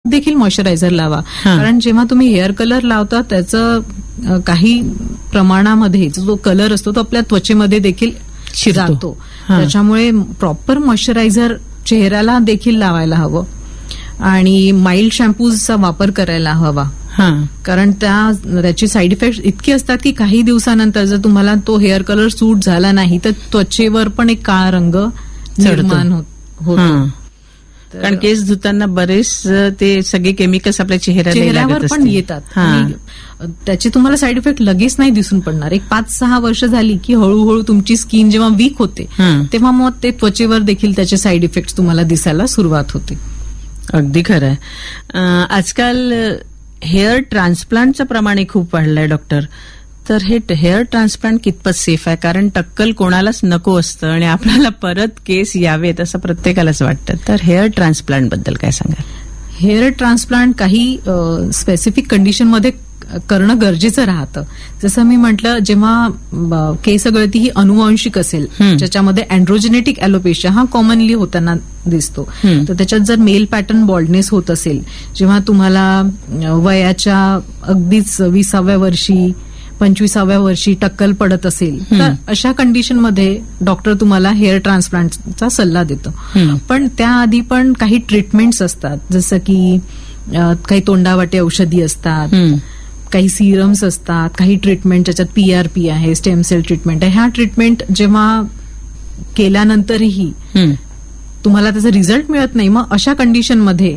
देखील मॉइश्चरायझर लावा. कारण जेव्हा तुम्ही हेअर कलर लावता त्याचं काही प्रमाणामध्ये जो कलर असतो तो आपल्या त्वचेमध्ये देखील जातो. त्याच्यामुळे प्रॉपर मॉइश्चरायझर चेहऱ्याला देखील लावायला हवं आणि माइल्ड शॅम्पूचा वापर करायला हवा. कारण त्याची साईड इफेक्ट इतकी असतात की काही दिवसानंतर जर तुम्हाला तो हेअर कलर सूट झाला नाही तर त्वचेवर पण एक काळा रंग निर्माण होतो. कारण केस धुताना बरेच ते सगळे केमिकल्स आपल्या चेहऱ्यावर पण येतात आणि त्याची तुम्हाला साईड इफेक्ट लगेच नाही दिसून पडणार. एक 5-6 वर्ष झाली की हळूहळू तुमची स्किन जेव्हा वीक होते तेव्हा मग ते त्वचेवर देखील त्याचे साईड इफेक्ट तुम्हाला दिसायला सुरुवात होते. अगदी खरं आहे. आजकाल हेअर ट्रान्सप्लांटचं प्रमाण खूप वाढलंय डॉक्टर. तर हे हेअर ट्रान्सप्लांट कितपत सेफ आहे? कारण टक्कल कोणालाच नको असतं आणि आपल्याला परत केस यावेत असं प्रत्येकालाच वाटतं. तर हेअर ट्रान्सप्लांट बद्दल काय सांगाल? हेअर ट्रान्सप्लांट काही स्पेसिफिक कंडिशनमध्ये करणं गरजेचं राहतं. जसं मी म्हटलं, जेव्हा केस गळती ही अनुवांशिक असेल ज्याच्यामध्ये अँड्रोजेनेटिक ॲलोपेशिया हा कॉमनली होताना दिसतो, तर त्याच्यात जर मेल पॅटर्न बॉल्डनेस होत असेल, जेव्हा तुम्हाला वयाच्या अगदीच 20व्या वर्षी 25व्या वर्षी टक्कल पडत असेल तर अशा कंडिशनमध्ये डॉक्टर तुम्हाला हेअर ट्रान्सप्लांटचा सल्ला देतो. पण त्याआधी पण काही ट्रीटमेंट्स असतात, जसं की काही तोंडावाटे औषधी असतात, काही सिरम्स असतात, काही ट्रीटमेंट ज्याच्यात PRP आहे, स्टेम सेल ट्रीटमेंट आहे. ह्या ट्रीटमेंट जेव्हा केल्यानंतरही तुम्हाला त्याचा रिझल्ट मिळत नाही, मग अशा कंडिशनमध्ये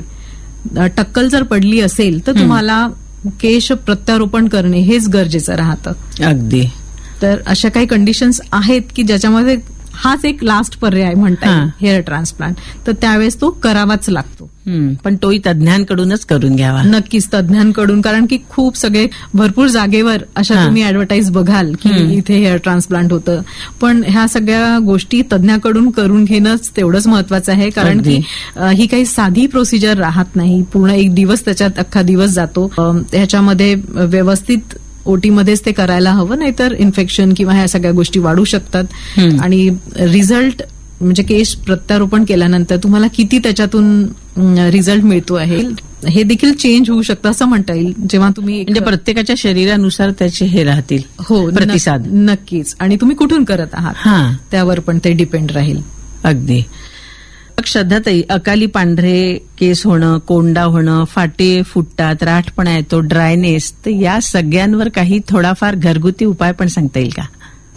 टक्कल जर पडली असेल तर तुम्हाला केश प्रत्यारोपण करणे हेच गरजेचं राहतं. अगदी. तर अशा काही कंडिशन्स आहेत की ज्याच्यामध्ये हाच एक लास्ट पर्याय म्हणता येईल हेअर ट्रान्सप्लांट, तर त्यावेळेस तो करावाच लागतो. पण तोही तज्ञांकडूनच करून घ्यावा. नक्कीच तज्ञांकडून, कारण की खूप सगळे भरपूर जागेवर अशा तुम्ही ऍडव्हर्टाईज बघाल की इथे हेअर ट्रान्सप्लांट होतं. पण ह्या सगळ्या गोष्टी तज्ञाकडून करून घेणंच तेवढंच महत्वाचं आहे. कारण की ही काही साधी प्रोसिजर राहत नाही. पूर्ण एक दिवस त्याच्यात अख्खा दिवस जातो. ह्याच्यामध्ये व्यवस्थित ओटीमध्येच ते करायला हवं, नाहीतर इन्फेक्शन किंवा ह्या सगळ्या गोष्टी वाढू शकतात. आणि रिझल्ट म्हणजे केस प्रत्यारोपण केल्यानंतर तुम्हाला किती त्याच्यातून रिझल्ट मिळतो आहे हे देखील चेंज होऊ शकतं असं म्हणता येईल. जेव्हा तुम्ही म्हणजे प्रत्येकाच्या शरीरानुसार त्याचे हे राहतील. हो, प्रतिसाद. नक्कीच. आणि तुम्ही कुठून करत आहात त्यावर पण ते डिपेंड राहील. अगदी. श्रद्धाताई, अकाली पांढरे केस होणं, कोंडा होणं, फाटे फुटतात, राठपणा येतो, ड्रायनेस, तर या सगळ्यांवर काही थोडाफार घरगुती उपाय पण सांगता येईल का?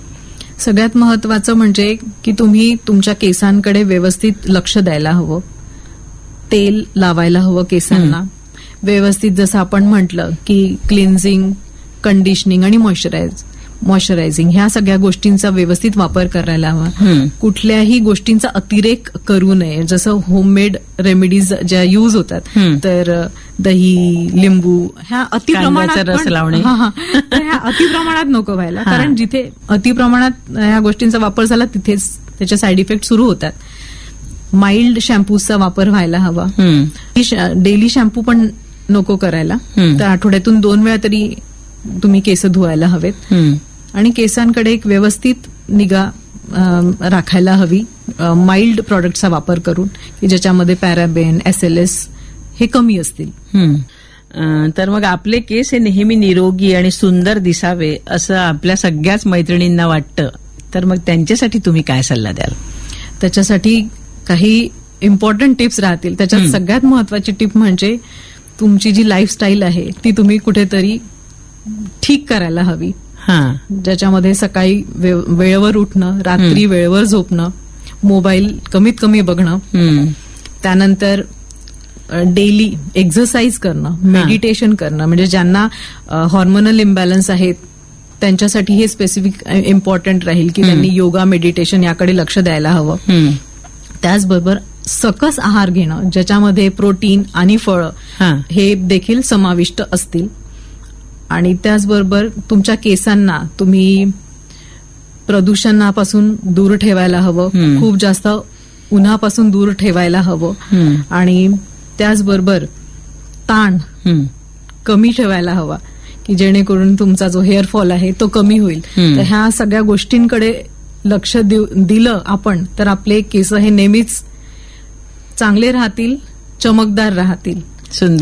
सगळ्यात महत्वाचं म्हणजे की तुम्ही तुमच्या केसांकडे व्यवस्थित लक्ष द्यायला हवं. तेल लावायला हवं केसांना व्यवस्थित. जसं आपण म्हटलं की क्लिन्झिंग, कंडिशनिंग आणि मॉइश्चरायझिंग ह्या सगळ्या गोष्टींचा व्यवस्थित वापर करायला हवा. कुठल्याही गोष्टींचा अतिरेक करू नये. जसं होममेड रेमेडीज ज्या यूज होतात, तर दही, लिंबू ह्या अतिप्रमाणात रस लावणे, ह्या अतिप्रमाणात नको व्हायला. कारण जिथे अतिप्रमाणात ह्या गोष्टींचा वापर झाला तिथेच त्याचे साईड इफेक्ट सुरू होतात. माइल्ड शॅम्पूचा वापर व्हायला हवा. डेली शॅम्पू पण नको करायला. तर आठवड्यातून 2 वेळा तरी तुम्ही केस धुवायला हवेत. आणि केसांकडे एक व्यवस्थित निगा राखायला हवी, माइल्ड प्रॉडक्टचा वापर करून, की ज्याच्यामध्ये पॅराबेन, SLS हे कमी असतील. तर मग आपले केस हे नेहमी निरोगी आणि सुंदर दिसावे असं आपल्या सगळ्याच मैत्रिणींना वाटतं. तर मग त्यांच्यासाठी तुम्ही काय सल्ला द्याल? त्याच्यासाठी काही इम्पॉर्टंट टिप्स राहतील. त्याच्यात सगळ्यात महत्वाची टिप म्हणजे तुमची जी लाईफस्टाईल आहे ती तुम्ही कुठेतरी ठीक करायला हवी. ज्याच्यामध्ये सकाळी वेळेवर उठणं, रात्री वेळेवर झोपणं, मोबाईल कमीत कमी बघणं, त्यानंतर डेली एक्सरसाइज करणं, मेडिटेशन करणं. म्हणजे ज्यांना हॉर्मोनल इम्बॅलन्स आहेत त्यांच्यासाठी हे स्पेसिफिक इम्पॉर्टंट राहील की त्यांनी योगा, मेडिटेशन याकडे लक्ष द्यायला हवं. त्याचबरोबर सकस आहार घेणं, ज्याच्यामध्ये प्रोटीन आणि फळं हे देखील समाविष्ट असतील. आणि त्याचबरोबर तुमच्या केसांना तुम्ही प्रदूषणापासून दूर ठेवायला हवं, खूप जास्त उन्हापासून दूर ठेवायला हवं. आणि त्याचबरोबर ताण कमी ठेवायला हवा, की जेणेकरून तुमचा जो हेअरफॉल आहे तो कमी होईल. तर ह्या सगळ्या गोष्टींकडे लक्ष दिलं आपण तर आपले केस हे नेहमीच चांगले राहतील, चमकदार राहतील. सुंदर.